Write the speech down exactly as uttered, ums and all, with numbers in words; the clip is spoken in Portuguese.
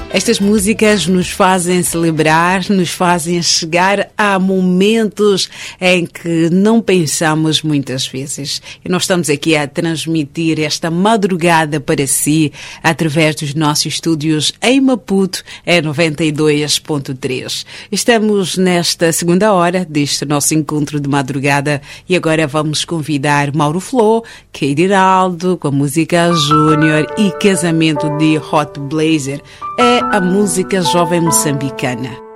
Estas músicas nos fazem celebrar, nos fazem chegar a momentos em que não pensamos muitas vezes. E nós estamos aqui a transmitir esta madrugada para si através dos nossos estúdios em Maputo, em noventa e dois ponto três. Estamos nesta segunda hora deste nosso encontro de madrugada e agora vamos convidar Mauro Flor, Katie Aldo com a música Júnior e Casamento de Hot Blazer. É a música jovem moçambicana.